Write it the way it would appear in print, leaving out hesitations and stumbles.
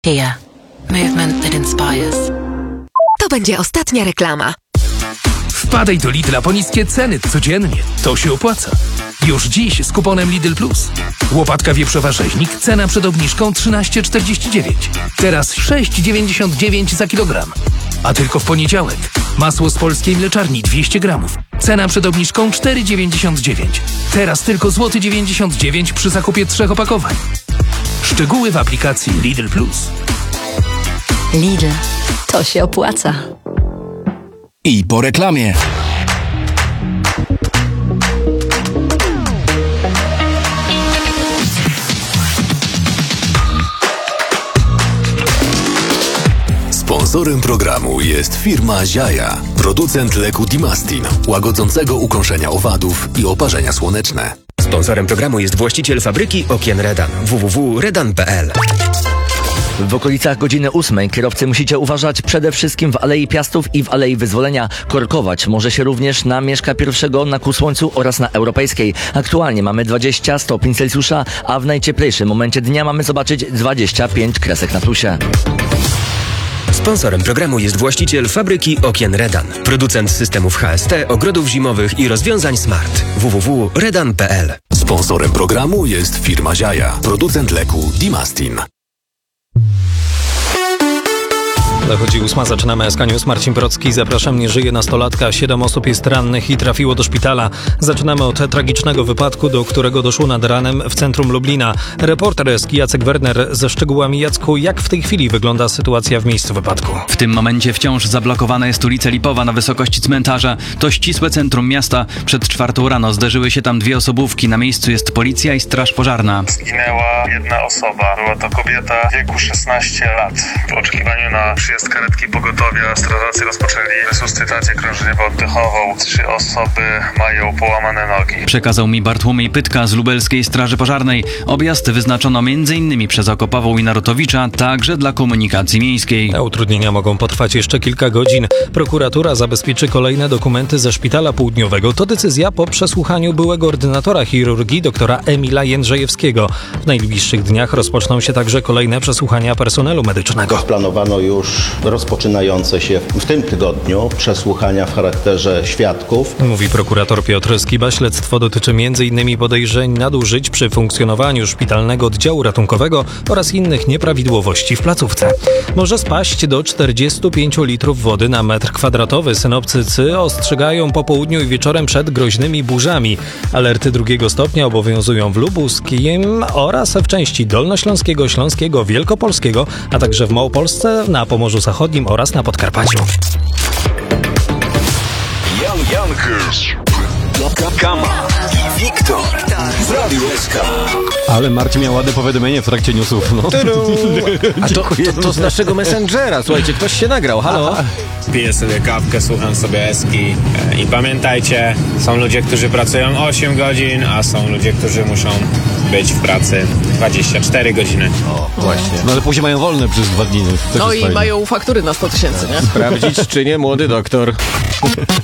Kia. Movement that inspires. To będzie ostatnia reklama. Wpadaj do Lidla po niskie ceny codziennie. To się opłaca. Już dziś z kuponem Lidl Plus. Łopatka wieprzowa rzeźnik, cena przed obniżką 13,49. Teraz 6,99 za kilogram. A tylko w poniedziałek. Masło z polskiej mleczarni 200 gramów. Cena przed obniżką 4,99. Teraz tylko złoty 99 przy zakupie 3 opakowań. Szczegóły w aplikacji Lidl Plus. Lidl. To się opłaca. I po reklamie. Sponsorem programu jest firma Ziaja, producent leku Dimastin, łagodzącego ukąszenia owadów i oparzenia słoneczne. Sponsorem programu jest właściciel fabryki okien Redan. www.redan.pl. W okolicach godziny 8 kierowcy musicie uważać przede wszystkim w Alei Piastów i w Alei Wyzwolenia. Korkować może się również na Mieszka I, na Ku Słońcu oraz na Europejskiej. Aktualnie mamy 20 stopni Celsjusza, a w najcieplejszym momencie dnia mamy zobaczyć 25 kresek na plusie. Sponsorem programu jest właściciel fabryki okien Redan. Producent systemów HST, ogrodów zimowych i rozwiązań smart. www.redan.pl. Sponsorem programu jest firma Ziaja, producent leku Dimastin. Dochodzi 8, zaczynamy SK News. Marcin Procki, zapraszam. Nie żyje nastolatka, 7 osób jest rannych i trafiło do szpitala. Zaczynamy od tragicznego wypadku, do którego doszło nad ranem w centrum Lublina. Reporter SK Jacek Werner ze szczegółami. Jacku, jak w tej chwili wygląda sytuacja w miejscu wypadku? W tym momencie wciąż zablokowana jest ulica Lipowa na wysokości cmentarza. To ścisłe centrum miasta. Przed 4 rano zderzyły się tam 2 osobówki. Na miejscu jest policja i straż pożarna. Zginęła jedna osoba. Była to kobieta w wieku 16 lat. W oczekiwaniu na przyjazd karetki pogotowia strażacy rozpoczęli resuscytację krążeniowo-oddechową. 3 osoby mają połamane nogi. Przekazał mi Bartłomiej Pytka z Lubelskiej Straży Pożarnej. Objazd wyznaczono m.in. przez Okopową i Narutowicza, także dla komunikacji miejskiej. Utrudnienia mogą potrwać jeszcze kilka godzin. Prokuratura zabezpieczy kolejne dokumenty ze Szpitala Południowego. To decyzja po przesłuchaniu byłego ordynatora chirurgii doktora Emila Jędrzejewskiego. W najbliższych dniach rozpoczną się także kolejne przesłuchania personelu medycznego. Planowano już rozpoczynające się w tym tygodniu przesłuchania w charakterze świadków. Mówi prokurator Piotr Skiba. Śledztwo dotyczy m.in. podejrzeń nadużyć przy funkcjonowaniu szpitalnego oddziału ratunkowego oraz innych nieprawidłowości w placówce. Może spaść do 45 litrów wody na metr kwadratowy. Synoptycy ostrzegają po południu i wieczorem przed groźnymi burzami. Alerty 2 stopnia obowiązują w Lubuskiem oraz w części dolnośląskiego, śląskiego, wielkopolskiego, a także w Małopolsce, na Pomorzu Zachodnim oraz na Podkarpaciu. Jan Jankers, Kama i Wiktor z Radiu SK. Ale Marcin miał ładne powiadomienie w trakcie newsów. No. A to z naszego Messengera. Słuchajcie, ktoś się nagrał. Halo? Piję sobie kawkę, słucham sobie Eski i pamiętajcie, są ludzie, którzy pracują 8 godzin, a są ludzie, którzy muszą być w pracy 24 godziny. O, właśnie. No ale później mają wolne przez 2 dni. No i fajne. Mają faktury na 100 000, nie? Sprawdzić, czy nie młody doktor.